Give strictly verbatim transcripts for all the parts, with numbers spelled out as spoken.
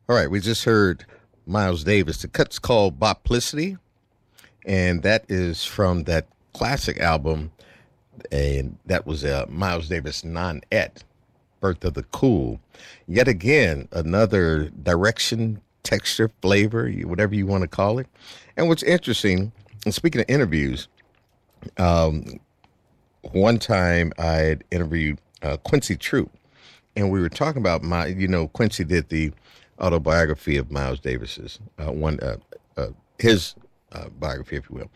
All right, we just heard Miles Davis. The cut's called Boplicity, and that is from that classic album, and that was uh, Miles Davis non-et, Birth of the Cool. Yet again, another direction, texture, flavor, whatever you want to call it. And what's interesting, and speaking of interviews, um, one time I had interviewed uh, Quincy Troop, and we were talking about my, you know, Quincy did the autobiography of Miles Davis's, uh, one, uh, uh, his uh, biography, if you will.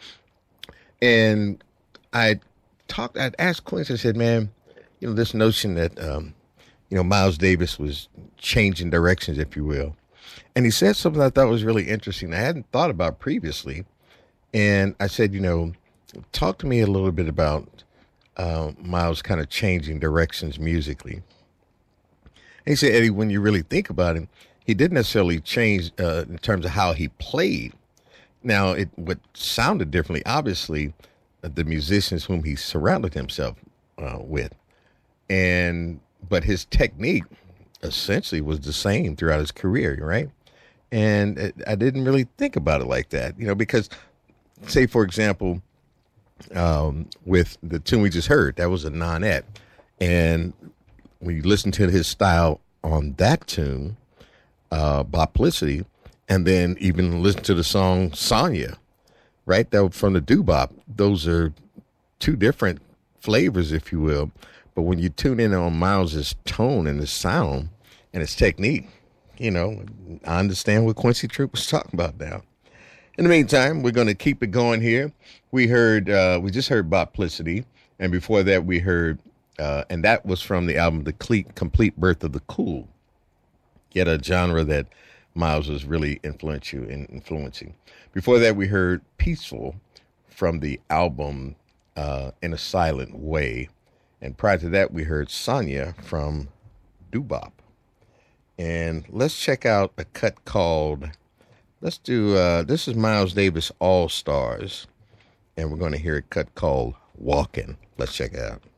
And I talked, I'd asked Quincy, I said, man, you know, this notion that, um, you know, Miles Davis was changing directions, if you will. And he said something I thought was really interesting I hadn't thought about previously. And I said, you know, talk to me a little bit about uh, Miles kind of changing directions musically. And he said, Eddie, when you really think about him, he didn't necessarily change uh, in terms of how he played. Now, it what sounded differently, obviously, uh, the musicians whom he surrounded himself uh, with. And but his technique essentially was the same throughout his career, right? And it, I didn't really think about it like that, you know, because, say, for example, um, with the tune we just heard, that was a non-et. And when you listen to his style on that tune, uh, Boplicity, and then even listen to the song Sonya, right? That was from the doo-bop. Those are two different flavors, if you will. But when you tune in on Miles's tone and his sound and his technique, you know, I understand what Quincy Troop was talking about now. In the meantime, we're going to keep it going here. We heard, uh, we just heard Boplicity, and before that we heard, uh, and that was from the album The Complete, Complete Birth of the Cool, yet a genre that Miles was really influential in influencing. Before that, we heard Peaceful from the album uh, In a Silent Way. And prior to that, we heard Sonya from Doo-Bop. And let's check out a cut called, let's do, uh, this is Miles Davis All Stars. And we're going to hear a cut called Walkin'. Let's check it out.